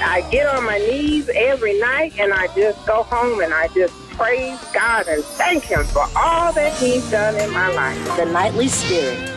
I get on my knees every night and I just go home and I just praise God and thank Him for all that He's done in my life. The Nightly Spirit